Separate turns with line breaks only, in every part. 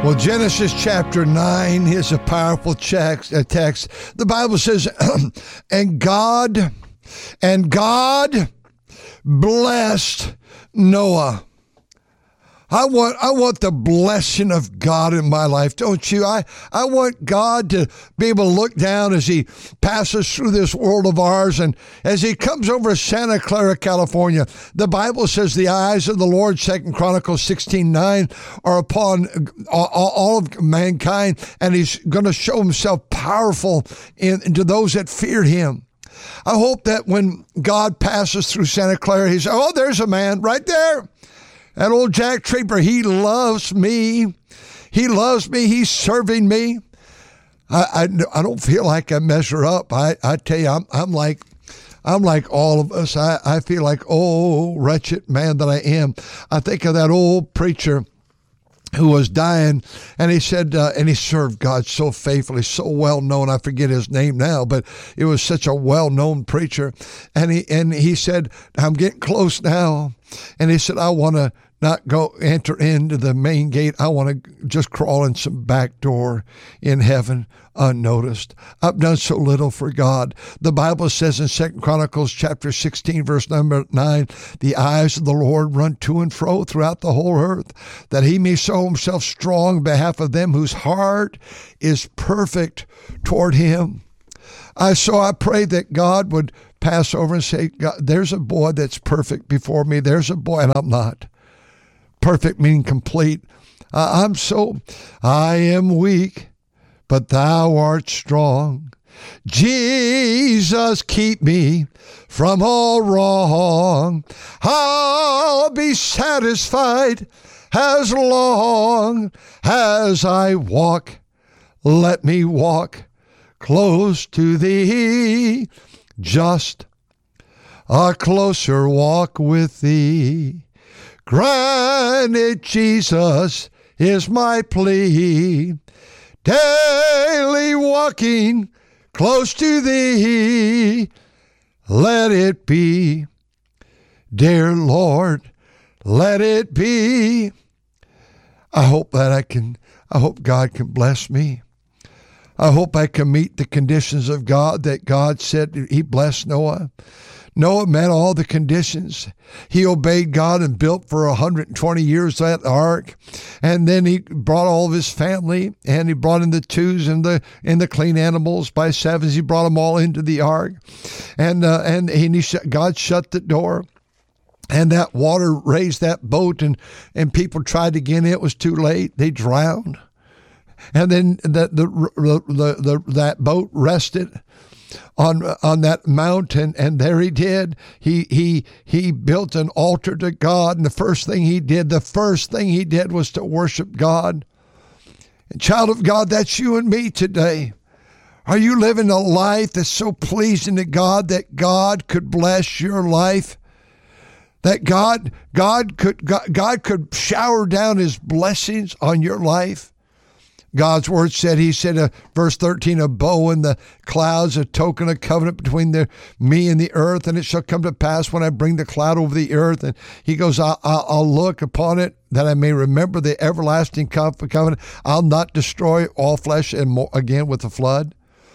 Well, Genesis chapter 9 is a powerful text. The Bible says, and God blessed Noah. I want the blessing of God in my life, don't you? I want God to be able to look down as he passes through this world of ours, and as he comes over Santa Clara, California. The Bible says the eyes of the Lord, 2 Chronicles 16:9, are upon all of mankind, and he's going to show himself powerful to those that fear him. I hope that when God passes through Santa Clara, he says, oh, there's a man right there. That old Jack Trieber, he loves me. He loves me. He's serving me. I don't feel like I measure up. I tell you, I'm like all of us. I feel like, oh, wretched man that I am. I think of that old preacher who was dying, and he said, and he served God so faithfully, so well known. I forget his name now, but it was such a well known preacher. And he said, I'm getting close now. And he said, I want to not enter into the main gate. I want to just crawl in some back door in heaven unnoticed. I've done so little for God. The Bible says in 2 Chronicles chapter 16, verse number 9, the eyes of the Lord run to and fro throughout the whole earth, that he may show himself strong on behalf of them whose heart is perfect toward him. So I pray that God would pass over and say, God, there's a boy that's perfect before me. There's a boy, and I'm not. Perfect meaning complete. I am weak, but thou art strong. Jesus, keep me from all wrong. I'll be satisfied as long as I walk. Let me walk close to thee, just a closer walk with thee. Granted, Jesus, is my plea, daily walking close to thee. Let it be, dear Lord, let it be. I hope God can bless me. I hope I can meet the conditions of God that God said he blessed Noah. Noah met all the conditions. He obeyed God and built for 120 years that ark. And then he brought all of his family, and he brought in the twos and the clean animals by sevens. He brought them all into the ark. And God shut the door. And that water raised that boat, and people tried to get in. It was too late. They drowned. And then that boat rested on that mountain, and there he did. He built an altar to God, and the first thing he did was to worship God. And child of God, that's you and me today. Are you living a life that's so pleasing to God that God could bless your life? That God could shower down his blessings on your life? God's word said, he said, verse 13, a bow in the clouds, a token of covenant between me and the earth. And it shall come to pass when I bring the cloud over the earth. And he goes, I'll look upon it that I may remember the everlasting covenant. I'll not destroy all flesh again with the flood.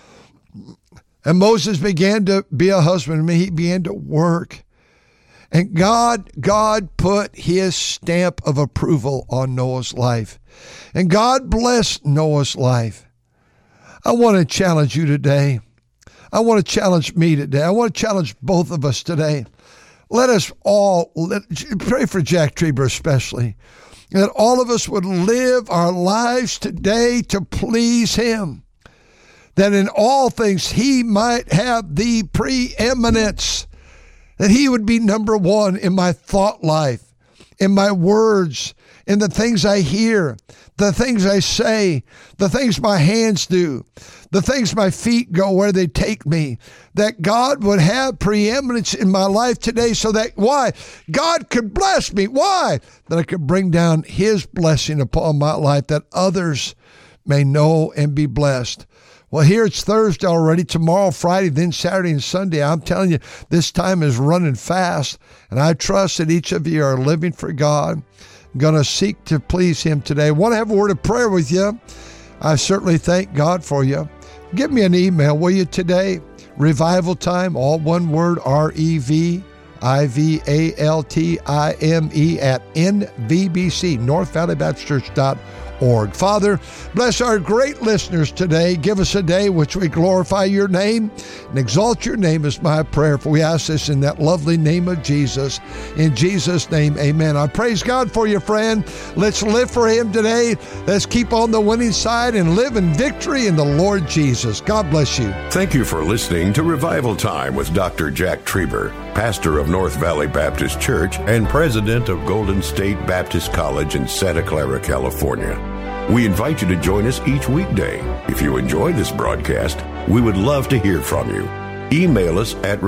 And Moses began to be a husbandman. He began to work. And God put his stamp of approval on Noah's life. And God blessed Noah's life. I want to challenge you today. I want to challenge me today. I want to challenge both of us today. Let us all pray for Jack Trieber especially, that all of us would live our lives today to please him, that in all things he might have the preeminence, that he would be number one in my thought life, in my words, in the things I hear, the things I say, the things my hands do, the things my feet go where they take me, that God would have preeminence in my life today so that, why? God could bless me. Why? That I could bring down his blessing upon my life, that others may know and be blessed. Well, here it's Thursday already, tomorrow, Friday, then Saturday and Sunday. I'm telling you, this time is running fast, and I trust that each of you are living for God. going to seek to please Him today. I want to have a word of prayer with you. I certainly thank God for you. Give me an email, will you, today? Revival Time, all one word, REVIVALTIME at NVBC, North Valley Baptist Church.org. Father, bless our great listeners today. Give us a day which we glorify your name and exalt your name is my prayer. For we ask this in that lovely name of Jesus. In Jesus' name, amen. I praise God for you, friend. Let's live for Him today. Let's keep on the winning side and live in victory in the Lord Jesus. God bless you.
Thank you for listening to Revival Time with Dr. Jack Trieber, pastor of North Valley Baptist Church and president of Golden State Baptist College in Santa Clara, California. We invite you to join us each weekday. If you enjoy this broadcast, we would love to hear from you. Email us at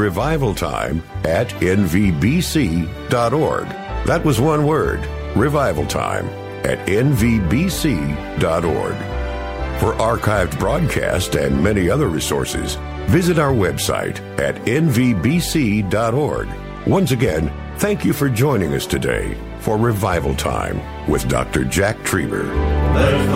revivaltime@nvbc.org. That was one word, revivaltime@nvbc.org. For archived broadcasts and many other resources, visit our website at nvbc.org. Once again, thank you for joining us today for Revival Time with Dr. Jack Trieber.